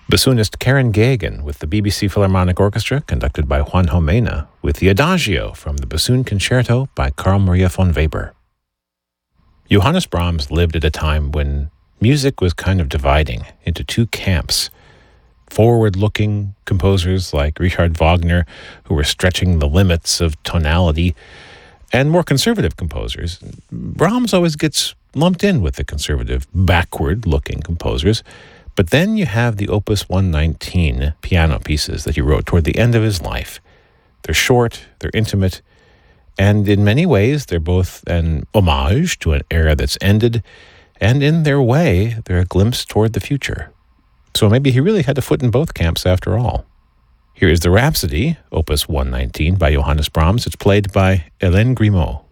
Bassoonist Karen Gagan with the BBC Philharmonic Orchestra, conducted by Juanjo Mena, with the Adagio from the Bassoon Concerto by Carl Maria von Weber. Johannes Brahms lived at a time when music was kind of dividing into two camps. Forward-looking composers like Richard Wagner, who were stretching the limits of tonality, and more conservative composers. Brahms always gets lumped in with the conservative, backward-looking composers. But then you have the Opus 119 piano pieces that he wrote toward the end of his life. They're short, they're intimate, and in many ways they're both an homage to an era that's ended, and in their way, they're a glimpse toward the future. So maybe he really had a foot in both camps after all. Here is the Rhapsody, Opus 119 by Johannes Brahms. It's played by Hélène Grimaud.